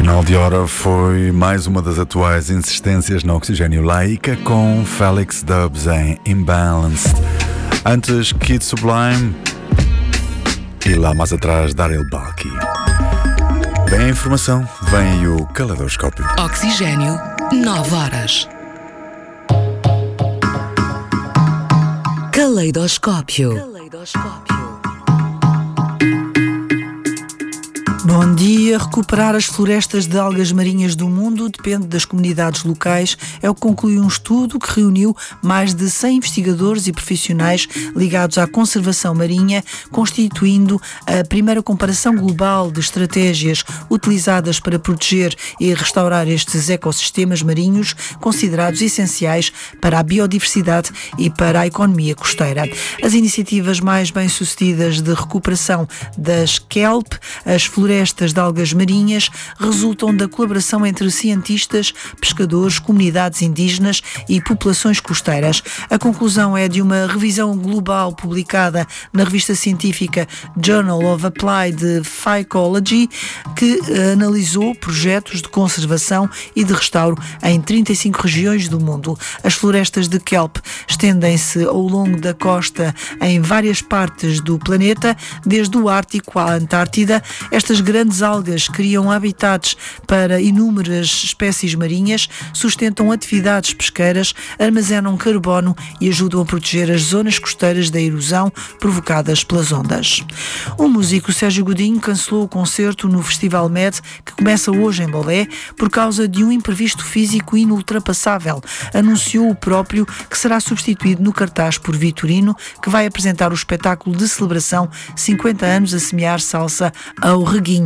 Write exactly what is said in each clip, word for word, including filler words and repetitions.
Final de hora foi mais uma das atuais insistências no Oxigênio Laika com Felix Dubs em Imbalanced. Antes, Kid Sublime e lá mais atrás Daryl Balky. Bem a informação, vem aí o Caleidoscópio. Oxigênio, nove horas. Caleidoscópio. Caleidoscópio. Bom dia. Recuperar as florestas de algas marinhas do mundo depende das comunidades locais, é o que conclui um estudo que reuniu mais de cem investigadores e profissionais ligados à conservação marinha, constituindo a primeira comparação global de estratégias utilizadas para proteger e restaurar estes ecossistemas marinhos considerados essenciais para a biodiversidade e para a economia costeira. As iniciativas mais bem-sucedidas de recuperação das kelp, as florestas Florestas de algas marinhas, resultam da colaboração entre cientistas, pescadores, comunidades indígenas e populações costeiras. A conclusão é de uma revisão global publicada na revista científica Journal of Applied Phycology, que analisou projetos de conservação e de restauro em trinta e cinco regiões do mundo. As florestas de kelp estendem-se ao longo da costa em várias partes do planeta, desde o Ártico à Antártida. Estas grandes algas criam habitats para inúmeras espécies marinhas, sustentam atividades pesqueiras, armazenam carbono e ajudam a proteger as zonas costeiras da erosão provocadas pelas ondas. O músico Sérgio Godinho cancelou o concerto no Festival Med, que começa hoje em Lolé, por causa de um imprevisto físico inultrapassável. Anunciou o próprio que será substituído no cartaz por Vitorino, que vai apresentar o espetáculo de celebração cinquenta anos a semear salsa ao Reguinho.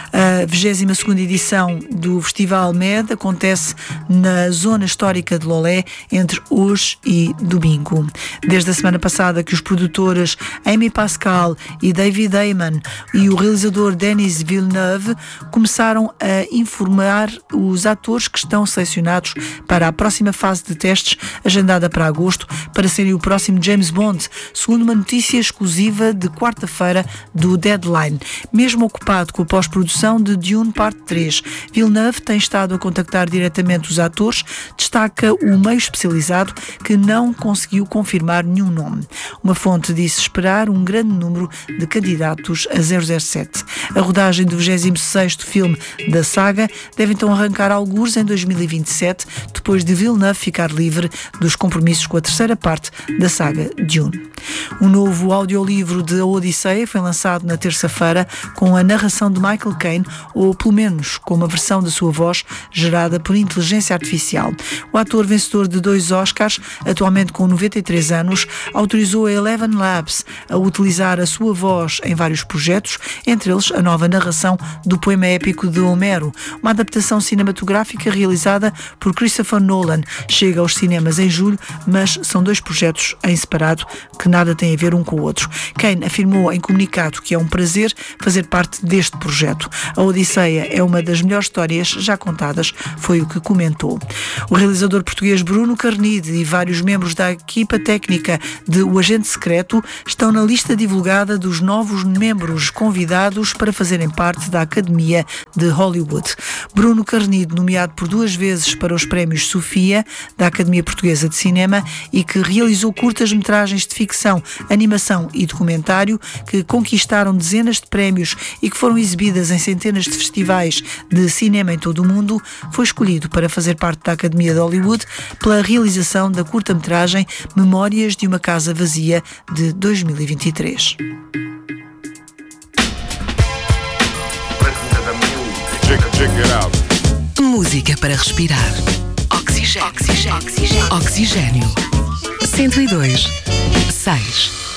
A vigésima segunda edição do Festival Med acontece na zona histórica de Lolé entre hoje e domingo. Desde a semana passada que os produtores Amy Pascal e David Heyman e o realizador Denis Villeneuve começaram a informar os atores que estão selecionados para a próxima fase de testes, agendada para agosto, para serem o próximo James Bond, segundo uma notícia exclusiva de quarta-feira do Deadline. Mesmo ocupado com a pós-produção de Dune Parte três, Villeneuve tem estado a contactar diretamente os atores, destaca o meio especializado que não conseguiu confirmar nenhum nome. Uma fonte disse esperar um grande número de candidatos a zero zero sete. A rodagem do vigésimo sexto filme da saga deve então arrancar algures em dois mil e vinte e sete, depois de Villeneuve ficar livre dos compromissos com a terceira parte da saga Dune. Um novo audiolivro de A Odisseia foi lançado na terça-feira com a narração de Michael Caine, ou pelo menos com uma versão da sua voz gerada por inteligência artificial. O ator vencedor de dois Oscars, atualmente com noventa e três anos, autorizou a Eleven Labs a utilizar a sua voz em vários projetos, entre eles a nova narração do poema épico de Homero, uma adaptação cinematográfica realizada por Christopher Nolan. Chega aos cinemas em julho, mas são dois projetos em separado que nada têm a ver um com o outro. Caine afirmou em comunicado que é um prazer fazer parte deste projeto. A Odisseia é uma das melhores histórias já contadas, foi o que comentou. O realizador português Bruno Carnide e vários membros da equipa técnica de O Agente Secreto estão na lista divulgada dos novos membros convidados para fazerem parte da Academia de Hollywood. Bruno Carnide, nomeado por duas vezes para os prémios Sofia, da Academia Portuguesa de Cinema, e que realizou curtas-metragens de ficção, animação e documentário que conquistaram dezenas de prémios e que foram exibidas em centenas de festivais de cinema em todo o mundo, foi escolhido para fazer parte da Academia de Hollywood pela realização da curta-metragem Memórias de uma Casa Vazia, de dois mil e vinte e três. Música para respirar. Oxigênio. Oxigênio. Oxigênio. cento e dois. seis.